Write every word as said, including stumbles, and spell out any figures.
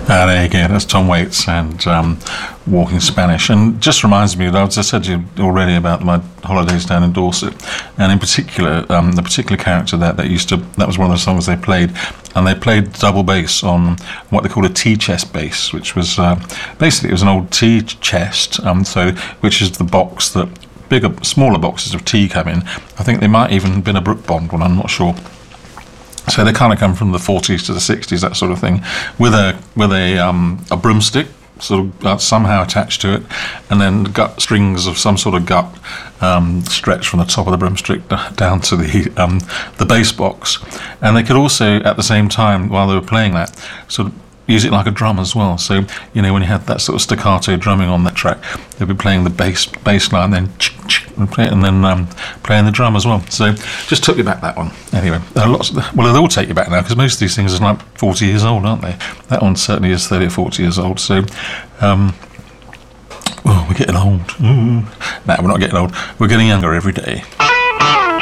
Uh, there you go, that's Tom Waits and um, Walking Spanish. And just reminds me, as I said to you already about my holidays down in Dorset, and in particular, um, the particular character that, that used to, that was one of the songs they played, and they played double bass on what they called a tea chest bass, which was, uh, basically it was an old tea chest, um, so which is the box that bigger, smaller boxes of tea come in. I think they might even have been a Brook Bond one, I'm not sure. So they kind of come from the forties to the sixties, that sort of thing, with a with a um, a broomstick sort of uh, somehow attached to it, and then gut strings of some sort of gut um, stretched from the top of the broomstick down to the um, the bass box. And they could also, at the same time, while they were playing that, sort of use it like a drum as well. So, you know, when you had that sort of staccato drumming on that track, they'd be playing the bass bass line, then and then um, playing the drum as well. So, just took you back that one. Anyway, there are lots of the, well, they all take you back now, because most of these things are like forty years old, aren't they? That one certainly is thirty or forty years old. So, um, oh, we're getting old. Mm. No, we're not getting old. We're getting younger every day.